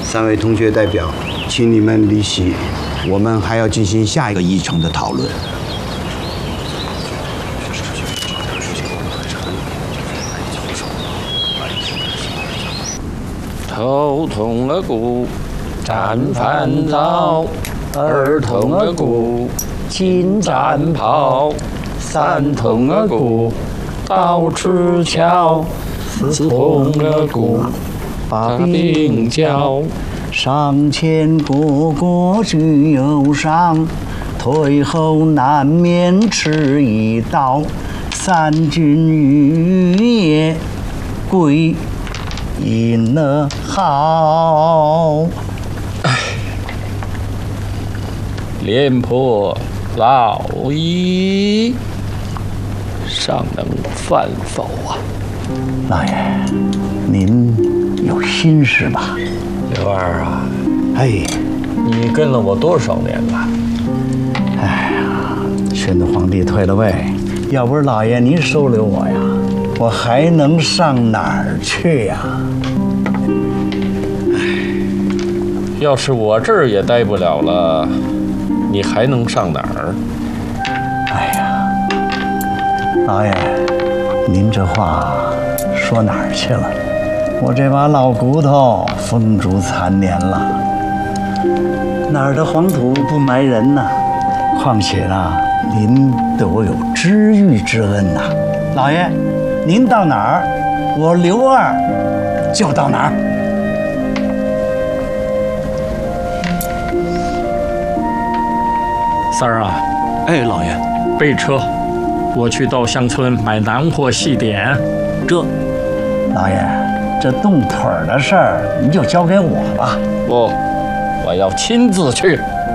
3位同学代表，请你们离席，我们还要进行下一个议程的讨论。 头痛了骨，战烦躁；耳痛了骨，金战袍；三痛了骨，倒吃桥；四痛了骨，把病叫。 上前过过具忧伤，退后难免吃一刀。三军欲也归隐了好。 廉颇老矣，尚能饭否啊？ 老爷，您有心事吧？ 刘二啊， 哎， 你跟了我多少年了？ 哎呀，宣德皇帝退了位，要不是老爷您收留我呀，我还能上哪儿去呀？ 要是我这儿也待不了了，你还能上哪儿？ 哎呀，老爷，您这话说哪儿去了？我这把老骨头风烛残年了，哪儿的黄土不埋人呐？况且啊，您对我有知遇之恩呐。老爷，您到哪儿，我刘二就到哪儿。 三儿啊， 哎，老爷， 备车，我去稻香村买南货细点。 这， 老爷，这动腿儿的事儿您就交给我吧。 不，我要亲自去。